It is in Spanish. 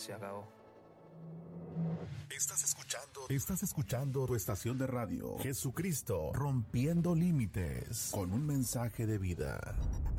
se acabó. Estás escuchando tu estación de radio, Jesucristo, rompiendo límites, con un mensaje de vida.